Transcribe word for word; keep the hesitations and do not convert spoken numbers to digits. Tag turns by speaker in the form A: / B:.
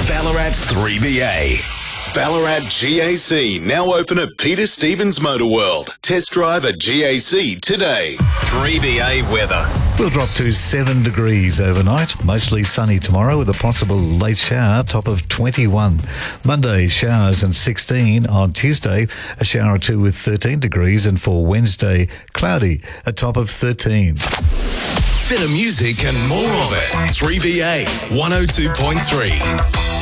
A: Ballarat's three B A. Ballarat G A C now open at Peter Stevens Motor World. Test drive a G A C today. three B A weather.
B: We'll drop to seven degrees overnight. Mostly sunny tomorrow with a possible late shower, top of twenty-one. Monday, showers and sixteen. On Tuesday, a shower or two with thirteen degrees. And for Wednesday, cloudy, a top of thirteen.
A: Better music and more of it. three B A one oh two point three.